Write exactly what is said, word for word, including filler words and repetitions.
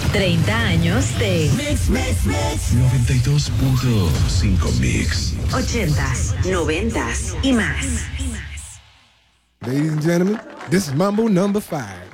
treinta años de Mix, Mix, Mix. noventa y dos punto cinco Mix. ochentas, noventas y más. Ladies and gentlemen, this is Mambo number five.